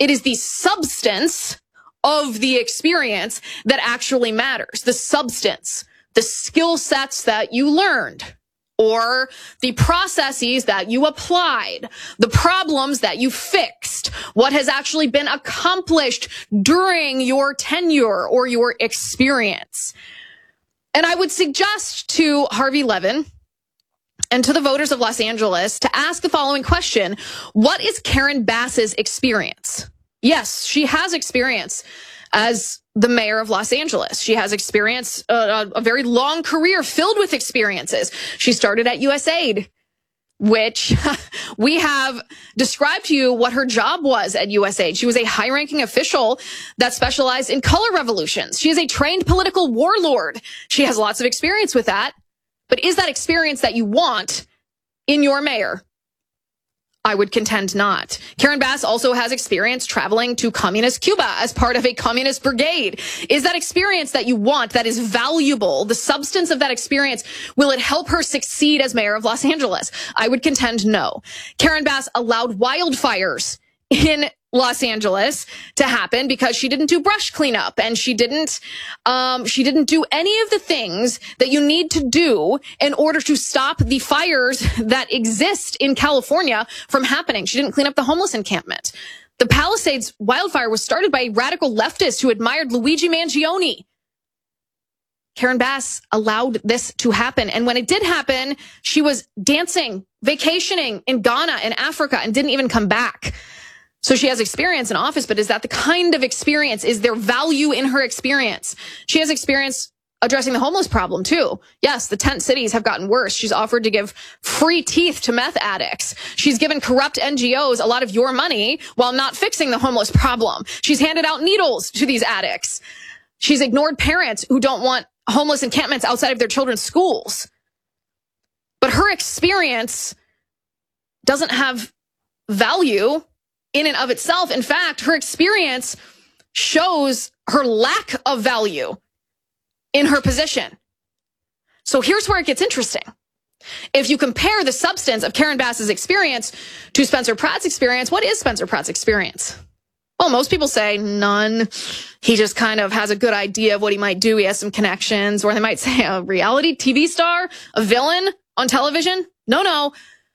It is the substance of the experience that actually matters. The substance, the skill sets that you learned, or the processes that you applied, the problems that you fixed, what has actually been accomplished during your tenure or your experience. And I would suggest to Harvey Levin and to the voters of Los Angeles to ask the following question: what is Karen Bass's experience? Yes, she has experience as the mayor of Los Angeles. She has experience, a very long career filled with experiences. She started at USAID, which we have described to you what her job was at USAID. She was a high-ranking official that specialized in color revolutions. She is a trained political warlord. She has lots of experience with that. But is that experience that you want in your mayor? I would contend not. Karen Bass also has experience traveling to communist Cuba as part of a communist brigade. Is that experience that you want, that is valuable? The substance of that experience, will it help her succeed as mayor of Los Angeles? I would contend no. Karen Bass allowed wildfires in Los Angeles to happen because she didn't do brush cleanup, and she didn't do any of the things that you need to do in order to stop the fires that exist in California from happening. She didn't clean up the homeless encampment. The Palisades wildfire was started by a radical leftist who admired Luigi Mangione. Karen Bass allowed this to happen. And when it did happen, she was dancing, vacationing in Ghana and Africa, and didn't even come back. So she has experience in office, but is that the kind of experience? Is there value in her experience? She has experience addressing the homeless problem too. Yes, the tent cities have gotten worse. She's offered to give free teeth to meth addicts. She's given corrupt NGOs a lot of your money while not fixing the homeless problem. She's handed out needles to these addicts. She's ignored parents who don't want homeless encampments outside of their children's schools. But her experience doesn't have value in and of itself. In fact, her experience shows her lack of value in her position. So here's where it gets interesting. If you compare the substance of Karen Bass's experience to Spencer Pratt's experience, what is Spencer Pratt's experience? Well, most people say none. He just kind of has a good idea of what he might do. He has some connections. Or they might say a reality TV star, a villain on television. No.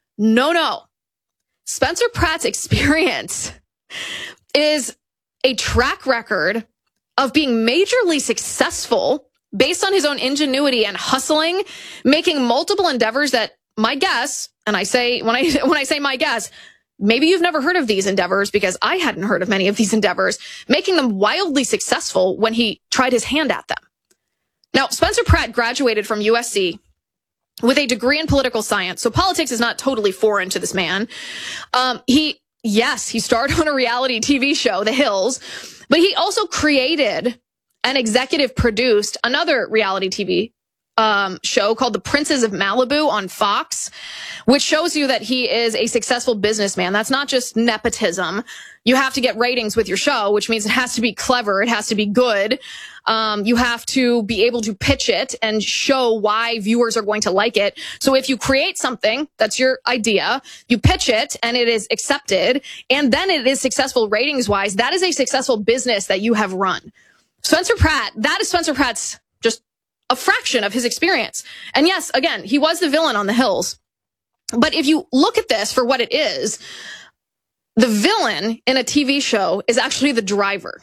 Spencer Pratt's experience is a track record of being majorly successful based on his own ingenuity and hustling, making multiple endeavors that, my guess, and I say, when I say my guess, maybe you've never heard of these endeavors because I hadn't heard of many of these endeavors, making them wildly successful when he tried his hand at them. Now, Spencer Pratt graduated from USC with a degree in political science, so politics is not totally foreign to this man. He starred on a reality TV show, The Hills, but he also created and executive produced another reality TV show called The Princes of Malibu on Fox, which shows you that he is a successful businessman. That's not just nepotism. You have to get ratings with your show, which means it has to be clever. It has to be good. You have to be able to pitch it and show why viewers are going to like it. So if you create something, that's your idea, you pitch it and it is accepted, and then it is successful ratings-wise, that is a successful business that you have run. Spencer Pratt, that is Spencer Pratt's just a fraction of his experience. And yes, again, he was the villain on The Hills. But if you look at this for what it is, the villain in a TV show is actually the driver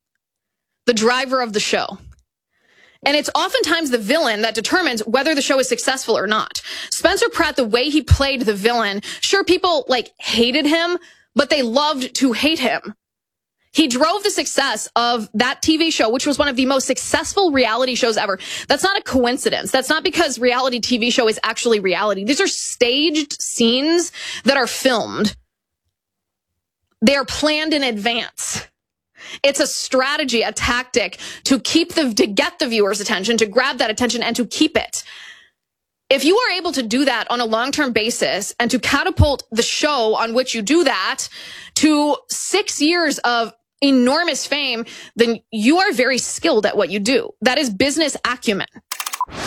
of the show. And it's oftentimes the villain that determines whether the show is successful or not. Spencer Pratt, the way he played the villain, sure, people hated him, but they loved to hate him. He drove the success of that TV show, which was one of the most successful reality shows ever. That's not a coincidence. That's not because reality TV show is actually reality. These are staged scenes that are filmed. They are planned in advance. It's a strategy, a tactic to get the viewer's attention, to grab that attention and to keep it. If you are able to do that on a long-term basis and to catapult the show on which you do that to 6 years of enormous fame, then you are very skilled at what you do. That is business acumen.